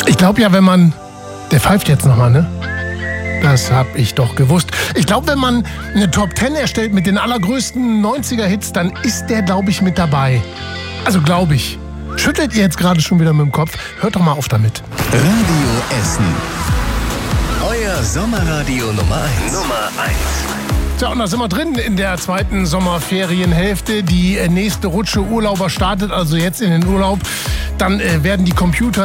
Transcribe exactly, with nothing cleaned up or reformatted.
Ich glaube ja, wenn man... Der pfeift jetzt nochmal, ne? Das hab ich doch gewusst. Ich glaube, wenn man eine Top zehn erstellt mit den allergrößten neunziger-Hits, dann ist der, glaube ich, mit dabei. Also glaube ich. Schüttelt ihr jetzt gerade schon wieder mit dem Kopf? Hört doch mal auf damit. Radio Essen. Euer Sommerradio Nummer eins. Nummer eins. Tja, und da sind wir drin in der zweiten Sommerferienhälfte. Die nächste Rutsche Urlauber startet also jetzt in den Urlaub. Dann äh, werden die Computer